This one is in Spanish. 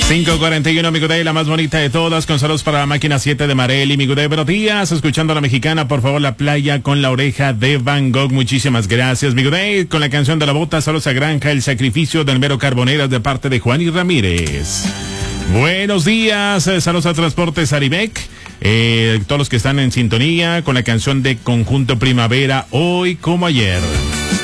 5:41, Miguel, la más bonita de todas, con saludos para la máquina 7 de Marel y Miguel, buenos días, escuchando a la mexicana, por favor, La Playa con la Oreja de Van Gogh, muchísimas gracias, Miguel, con la canción de la bota, saludos a Granja, El Sacrificio del Mero Carboneras de parte de Juan y Ramírez. Buenos días, saludos a Transportes Aribek, todos los que están en sintonía con la canción de Conjunto Primavera, Hoy como Ayer.